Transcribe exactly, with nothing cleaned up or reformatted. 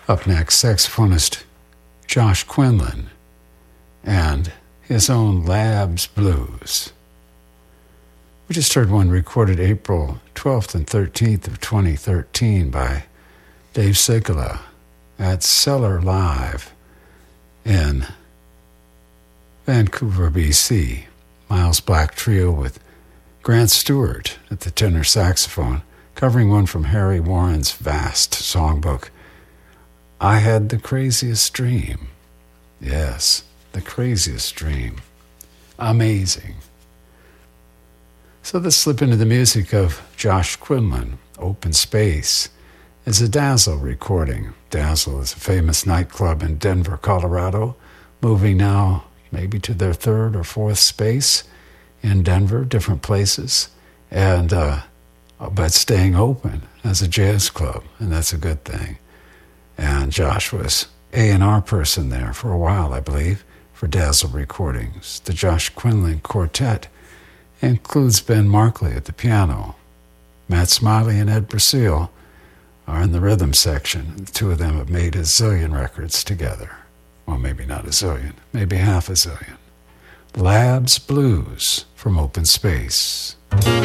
Up next, saxophonist Josh Quinlan and his own Labs Blues. We just heard one recorded April twelfth and thirteenth of twenty thirteen by Dave Sigala at Cellar Live in Vancouver, B C. Miles Black Trio with Grant Stewart at the tenor saxophone, covering one from Harry Warren's vast songbook, I Had the Craziest Dream. Yes, the craziest dream. Amazing. So let's slip into the music of Josh Quinlan. Open Space is a Dazzle recording. Dazzle is a famous nightclub in Denver, Colorado, moving now maybe to their third or fourth space in Denver, different places, and uh, but staying open as a jazz club, and that's a good thing. And Josh was A and R person there for a while, I believe, for Dazzle Recordings. The Josh Quinlan Quartet includes Ben Markley at the piano. Matt Smiley and Ed Brasil are in the rhythm section. The two of them have made a zillion records together. Well, maybe not a zillion, maybe half a zillion. Labs Blues from Open Space.